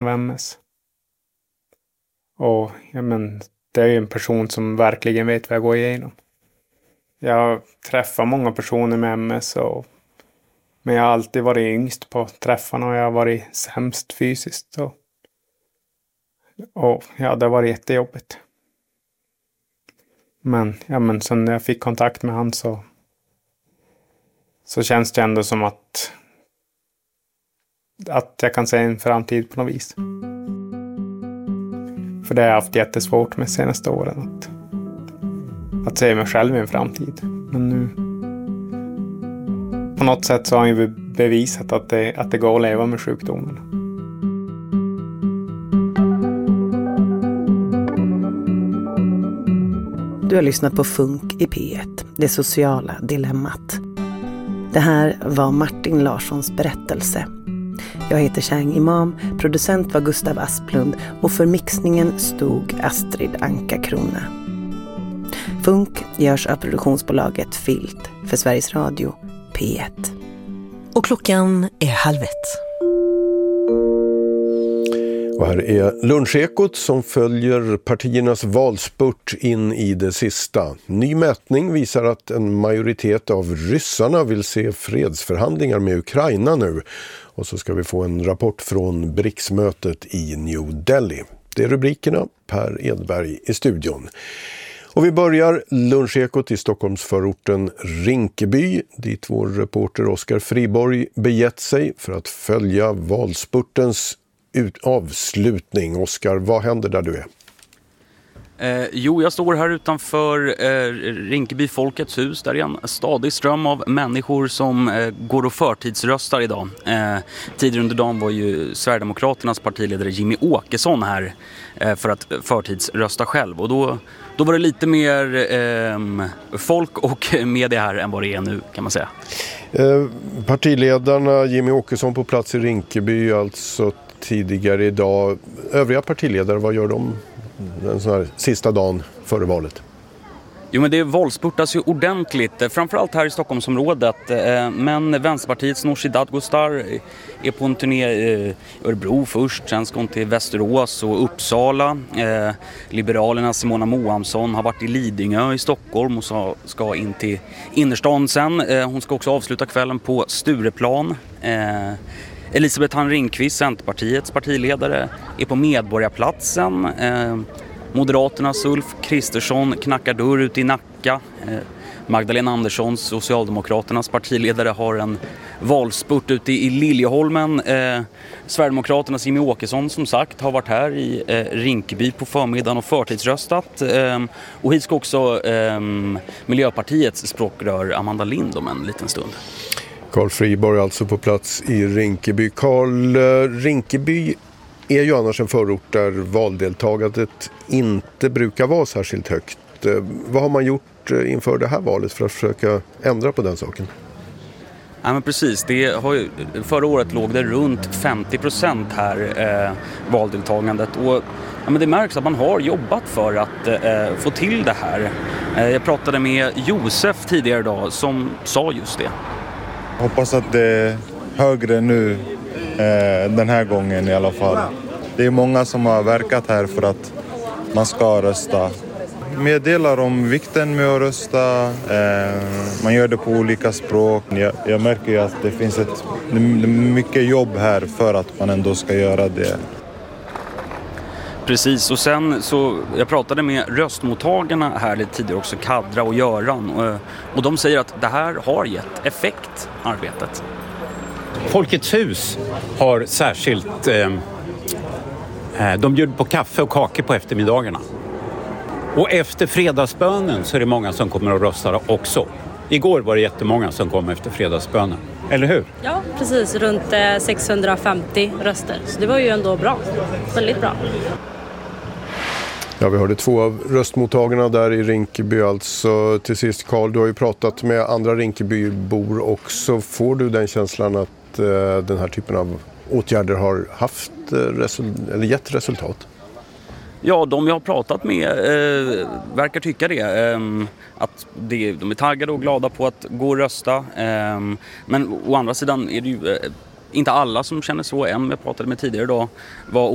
av MS. Och det är ju en person som verkligen vet vad jag går igenom. Jag träffar många personer med MS, men jag har alltid varit yngst på träffarna och jag har varit sämst fysiskt. Och det har varit jättejobbigt. Men sen när jag fick kontakt med han så känns det ändå som att jag kan se en framtid på något vis. För det har jag haft jättesvårt med de senaste åren att se mig själv i en framtid. Men nu på något sätt så har han ju bevisat att det går att leva med sjukdomen. Du har lyssnat på Funk i P1, det sociala dilemmat. Det här var Martin Larssons berättelse. Jag heter Chang Imam, producent var Gustav Asplund och för mixningen stod Astrid Anka Krona. Funk görs av produktionsbolaget Filt för Sveriges Radio P1. Och klockan är 12:30. Och här är Lunchekot som följer partiernas valspurt in i det sista. Ny mätning visar att en majoritet av ryssarna vill se fredsförhandlingar med Ukraina nu. Och så ska vi få en rapport från BRICS-mötet i New Delhi. Det är rubrikerna. Per Edberg i studion. Och vi börjar Lunchekot i Stockholmsförorten Rinkeby, dit vår reporter Oskar Friborg begett sig för att följa valspurtens avslutning. Oskar, vad händer där du är? Jag står här utanför Rinkeby Folkets hus. Där är en stadig ström av människor som går och förtidsröstar idag. Tidigare under dagen var ju Sverigedemokraternas partiledare Jimmy Åkesson här för att förtidsrösta själv. Och då var det lite mer folk och media här än vad det är nu, kan man säga. Partiledarna Jimmy Åkesson på plats i Rinkeby alltså tidigare idag. Övriga partiledare, vad gör de den sån här sista dagen före valet? Jo, men det valspurtas ju ordentligt, framförallt här i Stockholmsområdet. Men Vänsterpartiets Nooshi Dadgostar är på en turné i Örebro först, sen ska hon till Västerås och Uppsala. Liberalerna Simona Mohamsson har varit i Lidingö i Stockholm och ska in till innerstan sen. Hon ska också avsluta kvällen på Stureplan. Elisabeth Hann Ringqvist, Centerpartiets partiledare, är på Medborgarplatsen. Moderaternas Ulf Kristersson knackar dörr ut i Nacka. Magdalena Andersson, Socialdemokraternas partiledare, har en valspurt ute i Liljeholmen. Sverigedemokraternas Jimmy Åkesson, som sagt, har varit här i Rinkeby på förmiddagen och förtidsröstat. Och hit ska också Miljöpartiets språkrör Amanda Lind om en liten stund. Carl Friborg alltså på plats i Rinkeby. Carl, Rinkeby är ju annars en förort där valdeltagandet inte brukar vara särskilt högt. Vad har man gjort inför det här valet för att försöka ändra på den saken? Ja, men precis. Förra året låg det runt 50% här valdeltagandet. Och men det märks att man har jobbat för att få till det här. Jag pratade med Josef tidigare idag som sa just det. Jag hoppas att det är högre nu den här gången i alla fall. Det är många som har verkat här för att man ska rösta. Meddelar om vikten med att rösta. Man gör det på olika språk. Jag märker ju att det finns mycket jobb här för att man ändå ska göra det. Precis, och sen så jag pratade med röstmottagarna här lite tidigare också, Kadra och Göran, och de säger att det här har gett effekt, arbetet. Folkets hus har särskilt, de bjuder på kaffe och kakor på eftermiddagarna. Och efter fredagsbönen så är det många som kommer att rösta också. Igår var det jättemånga som kom efter fredagsbönen, eller hur? Ja, precis, runt 650 röster, så det var ju ändå bra, väldigt bra. Ja, vi hörde 2 av röstmottagarna där i Rinkeby. Alltså till sist, Carl, du har ju pratat med andra Rinkebybor också. Får du den känslan att den här typen av åtgärder har haft eller gett resultat? Ja, de jag har pratat med verkar tycka det. Att de är taggade och glada på att gå och rösta. Men å andra sidan är det ju inte alla som känner så än. Jag pratade med tidigare idag var